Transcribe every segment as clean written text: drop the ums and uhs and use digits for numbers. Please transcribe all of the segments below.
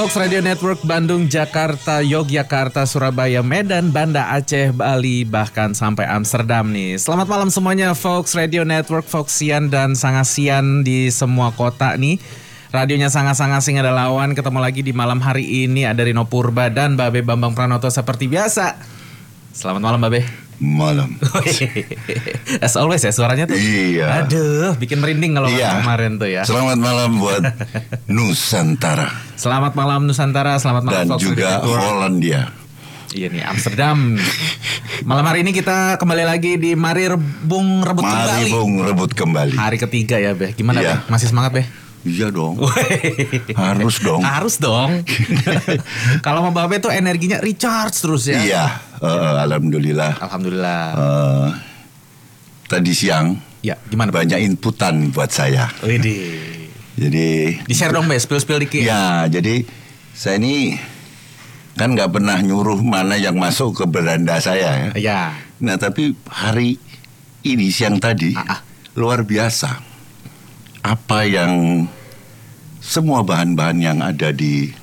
Fox Radio Network Bandung, Jakarta, Yogyakarta, Surabaya, Medan, Banda Aceh, Bali, bahkan sampai Amsterdam nih. Selamat malam semuanya Fox Radio Network, Foxian dan Sangasian di semua kota nih. Radionya Sangas-Sangasing ada lawan. Ketemu lagi di malam hari ini ada Rino Purba dan Babe Bambang Pranoto seperti biasa. Selamat malam Babe. Malam. As always ya suaranya tuh. Iya. Aduh, bikin merinding kalau kemarin tuh ya. Selamat malam buat Nusantara. Selamat malam Nusantara, selamat malam dan Fox juga Hollandia. Iya nih Amsterdam. Malam hari ini kita kembali lagi di Mari Bung Rebut Kembali. Mari Bung Rebut Kembali. Hari ketiga ya Be. Gimana Iya. Be? Masih semangat Be? Iya dong. Harus dong. Harus dong. Kalau mau Babe tuh energinya recharge terus ya. Iya. Alhamdulillah. Alhamdulillah. Tadi siang. Ya, gimana? Banyak inputan buat saya. Widih. Jadi. Di-share dong Be, spill dikit. Ya, jadi saya ini kan nggak pernah nyuruh mana yang masuk ke beranda saya ya. Ya. Nah tapi hari ini siang tadi luar biasa. Apa yang semua bahan-bahan yang ada di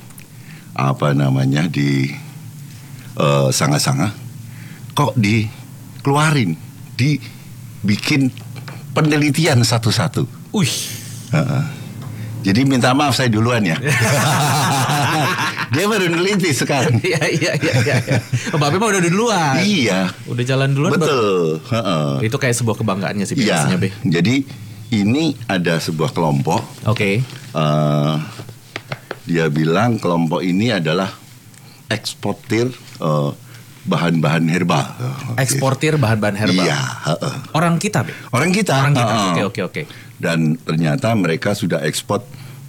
di Sanga-Sanga kok dikeluarin, dibikin penelitian satu-satu. Jadi minta maaf saya duluan ya. Dia baru neliti sekarang. Iya. Babe mah udah duluan. Iya. Udah jalan duluan. Betul. Itu kayak sebuah kebanggaannya sih biasanya Be. Jadi ini ada sebuah kelompok. Oke. Dia bilang kelompok ini adalah eksportir bahan-bahan herbal. Eksportir bahan-bahan herbal. Iya. Orang kita Be. Orang kita. Oke. Dan ternyata mereka sudah ekspor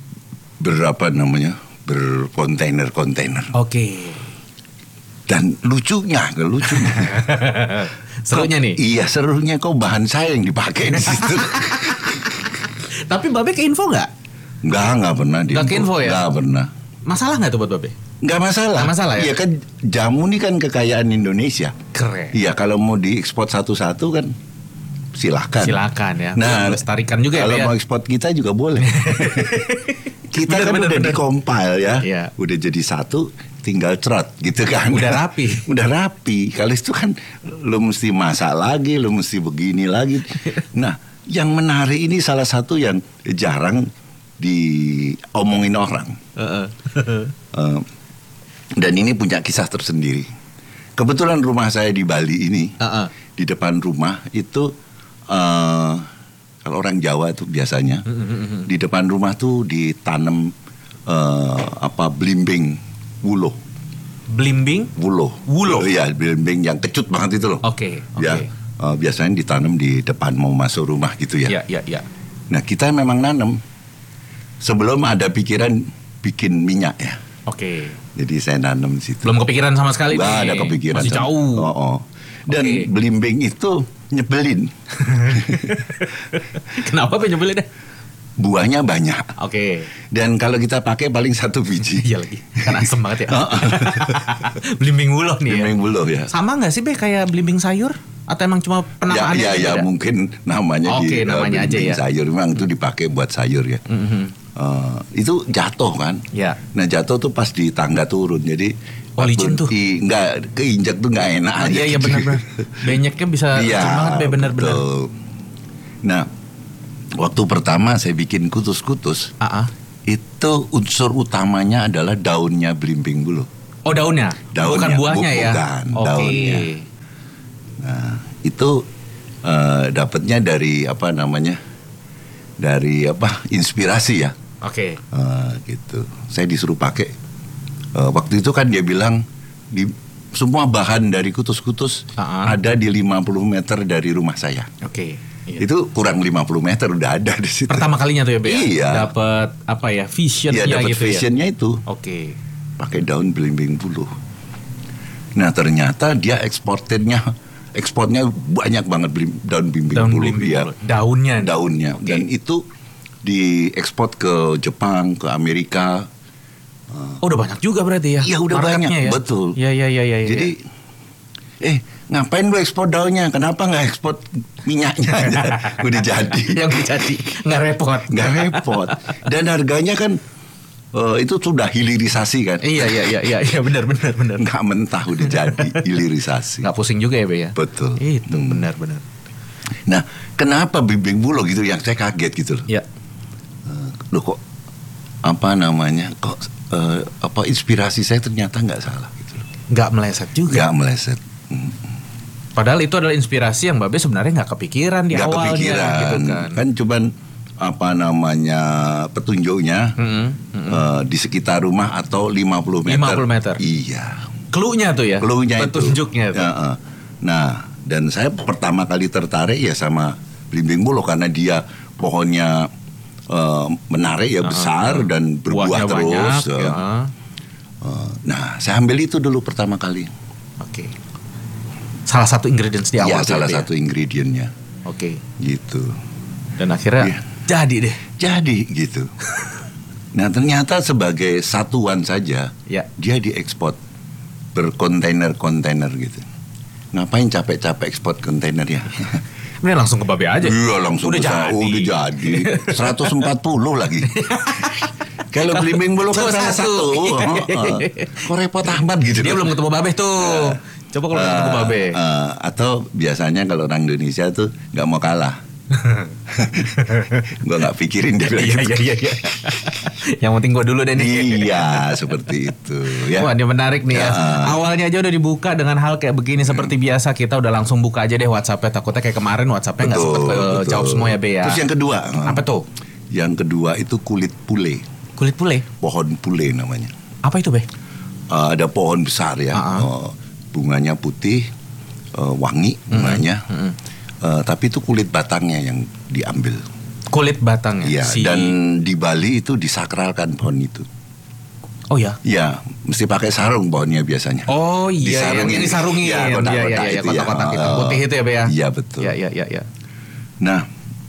berkontainer-kontainer. Oke. Dan lucunya. Serunya nih. Iya, serunya kok bahan saya yang dipakai di situ. Tapi Babe ke info nggak? Nggak pernah. Nggak ke info ya? Nggak pernah. Masalah nggak tuh buat Babe? Nggak masalah. Nggak masalah ya? Iya kan jamu ini kan kekayaan Indonesia. Keren. Iya kalau mau diekspor satu-satu kan silakan. Silakan ya. Nah, lestarikan juga kalau ya. mau ekspor kita juga boleh. Kita udah di-compile ya. Iya. Udah jadi satu, tinggal cerot gitu kan. Udah rapi. Udah rapi. Kalau itu kan lo mesti masak lagi, lo mesti begini lagi. Nah, yang menarik ini salah satu yang jarang diomongin orang. Dan ini punya kisah tersendiri. Kebetulan rumah saya di Bali ini, di depan rumah itu kalau orang Jawa tuh biasanya di depan rumah tuh ditanam belimbing wulo. Belimbing? Wulo. Iya, belimbing yang kecut banget itu loh. Oke. Ya, biasanya ditanam di depan mau masuk rumah gitu ya. Iya. Nah, kita memang nanam sebelum ada pikiran bikin minyak ya. Oke. Jadi saya nanam di situ. Belum kepikiran sama sekali nih. Nggak ada kepikiran. Masih jauh. Dan belimbing itu nyebelin. Kenapa nyebelin deh? Buahnya banyak. Oke. Dan kalau kita pakai paling satu biji. Iya lagi. Kan asem banget ya. Belimbing wulo nih belimbing wulo ya. Sama nggak sih Be kayak belimbing sayur? Atau emang cuma penamaannya? Ya mungkin namanya namanya aja ya. Sayur memang itu dipakai buat sayur ya. Itu jatuh kan. Ya. Nah jatuh tuh pas di tangga turun. Jadi licin tuh. Nggak keinjak tuh nggak enak aja. Iya benar. Benyeknya bisa licin banget Be, benar-benar. Nah waktu pertama saya bikin kutus-kutus. Itu unsur utamanya adalah daunnya belimbing wulo. Oh daunnya? Bukan buahnya ya? Bukan, daunnya. Nah itu dapatnya dari inspirasi ya. Oke. Gitu. Saya disuruh pakai. Waktu itu kan dia bilang semua bahan dari kutus-kutus ada di 50 meter dari rumah saya. Oke. Iya. Itu kurang 50 meter udah ada di situ. Pertama kalinya tuh ya Be? Iya. Dapat visionnya gitu. Iya dapat visionnya ya? itu. Oke. Pakai daun belimbing wulo. Nah ternyata dia ekspornya banyak banget daun belimbing wulo. Ya. Daunnya. Okay. Dan itu diekspor ke Jepang, ke Amerika. Udah banyak juga berarti ya? Iya udah banyak, ya? Betul. Iya. Jadi, ngapain lu ekspor daunnya? Kenapa nggak ekspor minyaknya aja? Udah jadi. Yang udah jadi, nggak repot. Dan harganya kan itu sudah hilirisasi kan? Iya benar. Nggak mentah udah jadi hilirisasi. Nggak pusing juga ya Be ya? Betul. Itu benar. Nah, kenapa bimbing bulu gitu yang saya kaget gitu loh. Ya. Loh kok inspirasi saya ternyata nggak salah gitu loh. Nggak meleset juga. Nggak meleset. Padahal itu adalah inspirasi yang Babe sebenarnya nggak kepikiran di awalnya gitu kan. Kan cuman petunjuknya di sekitar rumah atau 50 meter. 50 meter. Iya. Cluenya tuh ya. Petunjuknya itu. Nah, dan saya pertama kali tertarik ya sama belimbing bulu karena dia pohonnya menarik ya, besar dan berbuah terus. Banyak, Nah, saya ambil itu dulu pertama kali. Oke. Salah satu ingredients di awal. Ya, salah satu ingredientnya. Oke. Gitu. Dan akhirnya jadi deh. Jadi gitu. Nah, ternyata sebagai satuan saja, dia diekspor berkontainer-kontainer gitu. Ngapain capek-capek ekspor kontainer ya? Ini langsung ke Babe aja. Iya, langsung udah jadi. 140 lagi. Kalau belimbing bulu kan salah satu. Kok repot amat gitu. Dia belum ketemu Babe tuh. Coba kalau ketemu Babe. Atau biasanya kalau orang Indonesia tuh nggak mau kalah. Gue nggak pikirin dia bilang gitu. Iya. Yang penting gue dulu deh nih. Iya, seperti itu. Ya. Wah, ini menarik nih ya. Awalnya aja udah dibuka dengan hal kayak begini. Seperti biasa kita udah langsung buka aja deh WhatsApp-nya. Takutnya kayak kemarin WhatsApp-nya nggak sempet jawab semua ya Be ya. Terus yang kedua. Apa tuh? Yang kedua itu kulit pule. Kulit pule? Pohon pule namanya. Apa itu Be? Ada pohon besar ya. Bunganya putih, wangi bunganya. Tapi itu kulit batangnya yang diambil. Kulit batangnya? Iya, dan di Bali itu disakralkan pohon itu. Oh ya? Iya, mesti pakai sarung pohonnya biasanya. Oh iya, yang ini sarungin. Iya, kotak-kotak hitam putih itu ya Be ya? Iya, betul. Iya. Nah,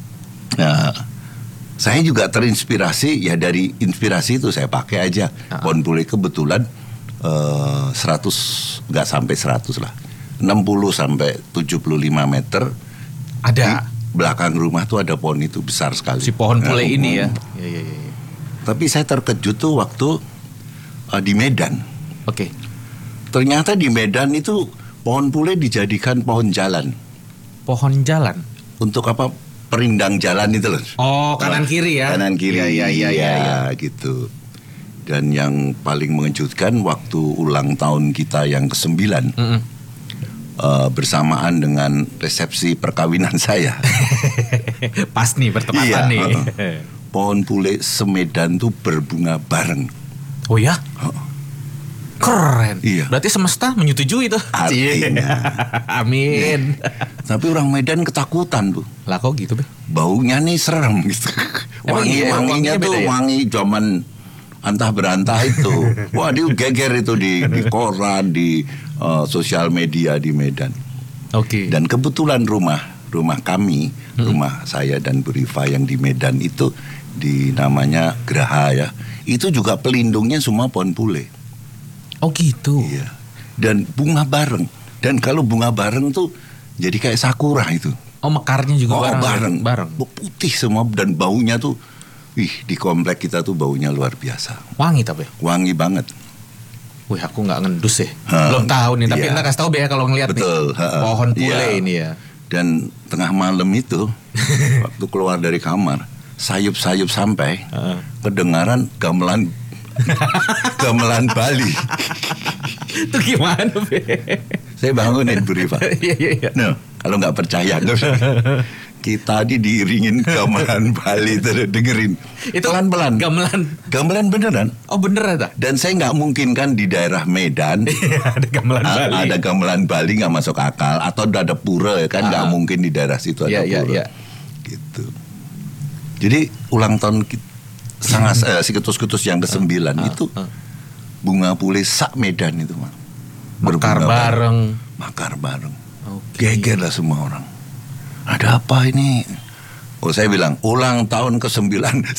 saya juga terinspirasi ya, dari inspirasi itu saya pakai aja. Pohon pule kebetulan 100, nggak sampai 100 lah. 60 sampai 75 meter. Ada. Di belakang rumah tuh ada pohon itu besar sekali. Si pohon pule ini ya. Iya. Tapi saya terkejut tuh waktu di Medan. Oke. Ternyata di Medan itu pohon pule dijadikan pohon jalan. Pohon jalan? Untuk apa? Perindang jalan itu loh. Oh, kanan kiri ya? Kanan kiri. Iya. Gitu. Dan yang paling mengejutkan waktu ulang tahun kita yang ke-9. Bersamaan dengan resepsi perkawinan saya. Pas nih bertepatan nih. Pohon pule semedan tuh berbunga bareng. Oh ya? Keren. Iya. Berarti semesta menyetujui tuh. Artinya. Amin. Tapi orang Medan ketakutan tuh. Lah kok gitu Be? Baunya nih serem gitu. Wanginya tuh wangi zaman antah berantah itu. Wah, dia geger itu di koran, di sosial media di Medan. Oke. Dan kebetulan rumah kami, rumah saya dan Bu Rifa yang di Medan itu di namanya Geraha ya. Itu juga pelindungnya semua pohon pule. Oh gitu. Iya. Dan bunga bareng. Dan kalau bunga bareng tuh jadi kayak sakura itu. Oh, mekarnya juga bareng. Putih semua dan baunya tuh, di komplek kita tuh baunya luar biasa. Wangi tapi? Wangi banget. Wih, aku nggak ngendus ya. Belum tahu nih, tapi kita kasih tahu Be ya kalau ngeliat nih. Pohon pule ini ya. Dan tengah malam itu, waktu keluar dari kamar, sayup-sayup sampai kedengaran gamelan Bali. Itu gimana Be? Saya bangunin Bu Rifa. Iya. No, kalau nggak percaya, kita diiringin gamelan Bali, dengerin. Itu pelan-pelan. Gamelan beneran. Oh beneran tak? Dan saya nggak mungkin kan di daerah Medan ada gamelan Bali. Ada gamelan Bali nggak masuk akal. Atau ada pura kan nggak mungkin di daerah situ ada pura. Iya. Gitu. Jadi ulang tahun si ketus-ketus yang ke-9 itu bunga pule sak Medan itu mah. Makar bareng. Geger lah semua orang. Ada apa ini? Oh, saya bilang ulang tahun ke-9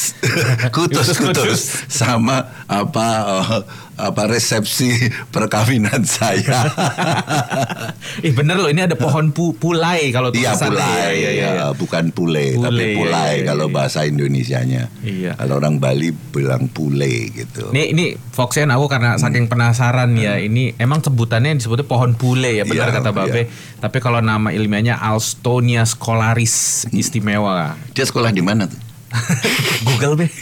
kutus sama apa resepsi perkawinan saya. Bener loh, ini ada pohon pulai kalau Iya, tulisannya. pulai. Iya. Bukan pule, tapi pulai kalau bahasa Indonesianya. Iya. Kalau orang Bali bilang pule gitu. Ini Foxian aku karena saking penasaran ya, ini emang sebutannya disebutnya pohon pule ya, benar kata Babe. Tapi kalau nama ilmiahnya Alstonia scholaris, istimewa. Dia sekolah di mana tuh? Google be.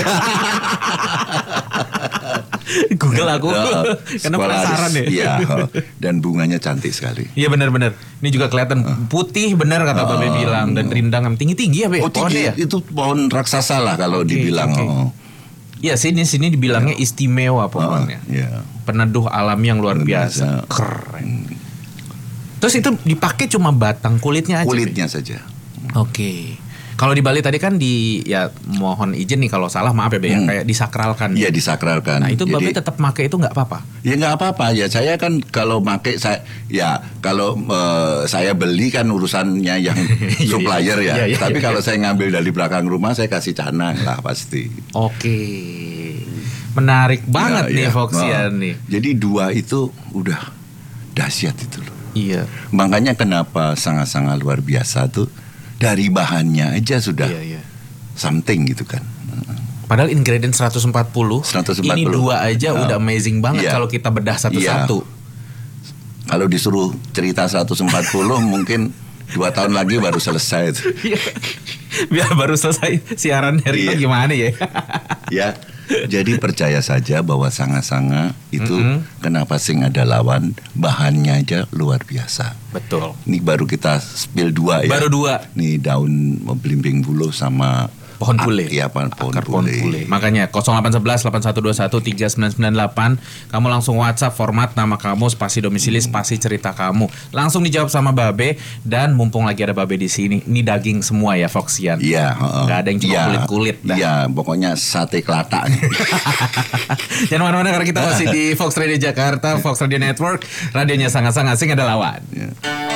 Google aku karena penasaran ya. Iya, dan bunganya cantik sekali. Iya benar-benar. Ini juga kelihatan putih benar kata Babe bilang, dan rindang tinggi-tinggi ya be. Tinggi ya? Itu pohon raksasa lah kalau dibilang. Iya, sini dibilangnya istimewa pohonnya. Peneduh alam yang luar biasa. Keren. Terus itu dipakai cuma batang kulitnya aja. Kulitnya saja. Oke. Kalau di Bali tadi kan mohon izin nih kalau salah, maaf ya Be, kayak disakralkan. Iya, disakralkan. Nah, itu Babe tetap pakai itu nggak apa-apa? Ya nggak apa-apa ya. Saya kan kalau pakai kalau saya beli kan urusannya yang supplier ya. Tapi kalau saya ngambil dari belakang rumah, saya kasih canang lah pasti. Oke. Menarik banget nih Foxian nih. Jadi 2 itu udah dahsyat itu loh. Iya. Makanya kenapa sangat-sangat luar biasa tuh, dari bahannya aja sudah something gitu kan. Padahal ingredient 140. Ini 2 aja udah amazing banget kalau kita bedah satu-satu. Kalau disuruh cerita 140 mungkin 2 tahun lagi baru selesai itu. Biar baru selesai siaran hari ini gimana ya? Ya. Jadi percaya saja bahwa sanga-sanga itu kenapa sing ada lawan, bahannya aja luar biasa. Betul. Ini baru kita spill 2 ya. Baru 2. Nih daun belimbing buluh sama pohon pule. Iya, pohon pule. Makanya 0811 8121 3998 kamu langsung WhatsApp, format nama kamu, spasi domisili, spasi cerita kamu. Langsung dijawab sama Babe, dan mumpung lagi ada Babe di sini, ini daging semua ya Foxian. Iya, Gak ada yang cuma kulit-kulit dah. Iya, pokoknya sate kelata. Jangan mana-mana karena kita masih di Fox Radio Jakarta, Fox Radio Network, radionya sangat-sangat asing ada lawan.